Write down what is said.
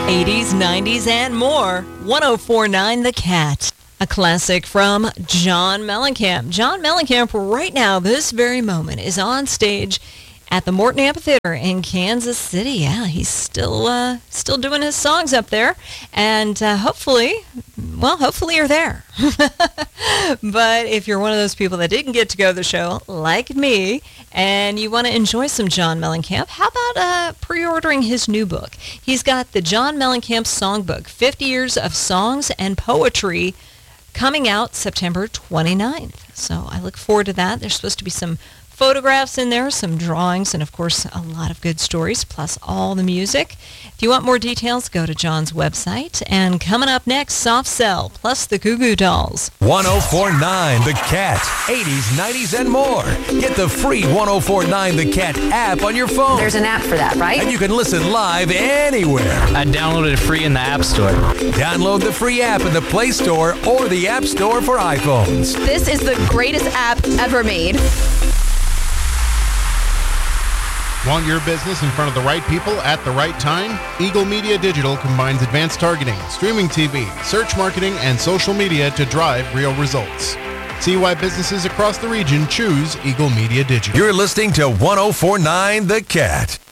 80s, 90s, and more. 1049 The Cat. A classic from John Mellencamp. John Mellencamp, right now, this very moment, is on stage at the Morton Amphitheater in Kansas City. Yeah, he's still doing his songs up there. And hopefully you're there. But if you're one of those people that didn't get to go to the show, like me, and you want to enjoy some John Mellencamp, how about pre-ordering his new book? He's got the John Mellencamp Songbook, 50 Years of Songs and Poetry, coming out September 29th. So I look forward to that. There's supposed to be some photographs in there, some drawings, and of course a lot of good stories, plus all the music. If you want more details, go to John's website. And coming up next, Soft Cell, plus the Goo Goo Dolls. 1049 The Cat, 80s, 90s, and more. Get the free 1049 The Cat app on your phone. There's an app for that, right? And you can listen live anywhere. I downloaded it free in the App Store. Download the free app in the Play Store or the App Store for iPhones. This is the greatest app ever made. Want your business in front of the right people at the right time? Eagle Media Digital combines advanced targeting, streaming TV, search marketing, and social media to drive real results. See why businesses across the region choose Eagle Media Digital. You're listening to 1049 The Cat.